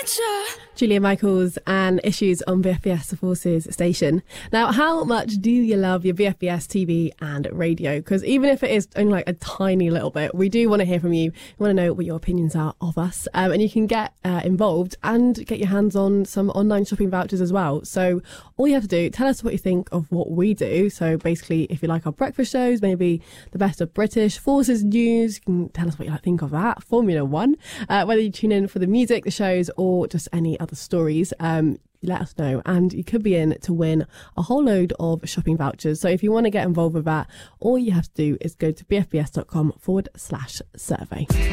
Julia Michaels and Issues on BFBS The Forces station. Now, how much do you love your BFBS TV and radio? Because even if it is only like a tiny little bit, we do want to hear from you. We want to know what your opinions are of us. And you can get involved and get your hands on some online shopping vouchers as well. So all you have to do, tell us what you think of what we do. So basically, if you like our breakfast shows, maybe the best of British Forces news, you can tell us what you think of that. Formula One, whether you tune in for the music, the shows, or just any other stories, let us know, and you could be in to win a whole load of shopping vouchers. So if you want to get involved with that, all you have to do is go to bfbs.com/survey.